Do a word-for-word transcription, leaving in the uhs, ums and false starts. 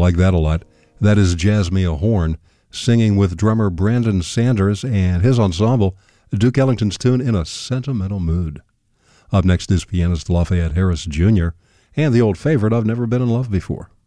like that a lot. That is Jazz Me a Horn, singing with drummer Brandon Sanders and his ensemble, Duke Ellington's tune In a Sentimental Mood. Up next is pianist Lafayette Harris Junior and the old favorite, I've Never Been in Love Before.